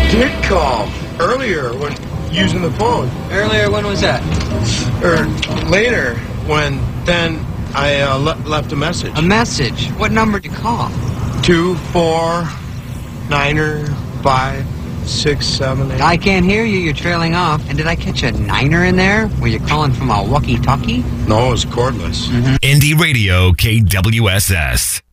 did call earlier when using the phone. Earlier, when was that? Or later, when then I left a message. A message? What number did you call? 249-567-8. I can't hear you. You're trailing off. And did I catch a niner in there? Were you calling from a walkie-talkie? No, it was cordless. Indie Radio KWSS.